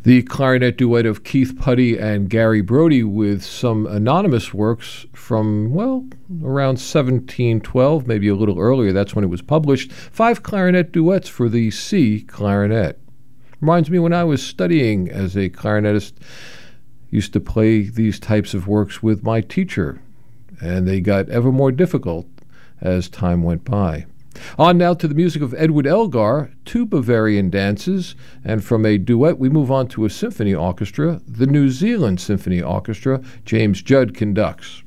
The clarinet duet of Keith Putty and Gary Brody with some anonymous works from, well, around 1712, maybe a little earlier. That's when it was published. 5 clarinet duets for the C clarinet. Reminds me when I was studying as a clarinetist, used to play these types of works with my teacher, and they got ever more difficult as time went by. On now to the music of Edward Elgar, 2 Bavarian dances, and from a duet we move on to a symphony orchestra. The New Zealand Symphony Orchestra, James Judd conducts.